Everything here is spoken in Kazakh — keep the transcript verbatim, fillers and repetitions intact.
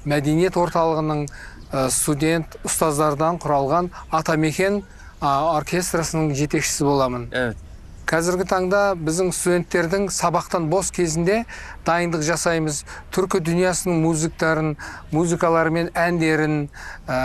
мәдениет орталығының студент ұстаздардан құралған Атамекен оркестрасының жетекшісі боламын. Evet. Қазіргі таңда біздің студенттердің сабақтан бос кезінде дайындық жасаймыз. Түркі дүниясының музыктарын, музыкалары мен әндерін